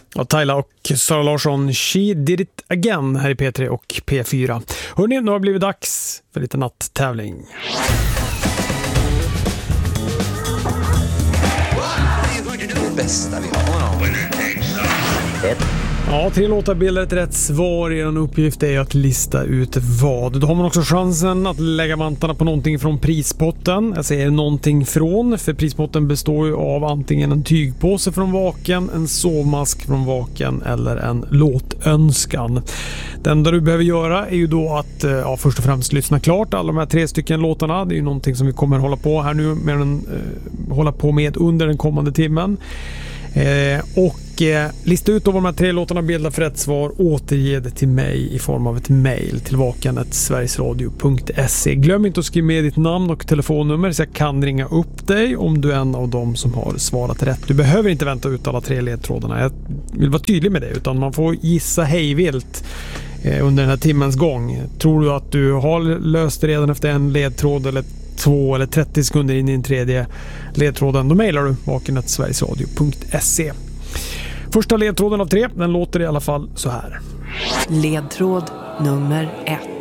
Ja, Tyla och Sara Larsson, She Did It Again här i P3 och P4. Hörrni, nu har det blivit dags för lite natttävling. Det bästa vi har. Ja, 3 låtar bildar ett rätt svar. Er uppgift är att lista ut vad. Då har man också chansen att lägga vantarna på någonting från prispotten. Jag säger någonting från, för prispotten består ju av antingen en tygpåse från Vaken, en sovmask från Vaken eller en låtönskan. Det enda du behöver göra är ju då att först och främst lyssna klart alla de här 3 stycken låtarna. Det är ju någonting som vi kommer hålla på här nu hålla på med under den kommande timmen. Lista ut då vad de här 3 låtarna bildar för rätt svar. Återge det till mig i form av ett mejl till vaken@sverigesradio.se. Glöm inte att skriva med ditt namn och telefonnummer så jag kan ringa upp dig om du är en av dem som har svarat rätt. Du behöver inte vänta ut alla 3 ledtrådarna. Jag vill vara tydlig med det, utan man får gissa hejvilt under den här timmens gång. Tror du att du har löst det redan efter en ledtråd eller 2 eller 30 sekunder in i den 3:e ledtråden, då mejlar du vaken@sverigesradio.se. Första ledtråden av 3, den låter i alla fall så här. Ledtråd nummer 1.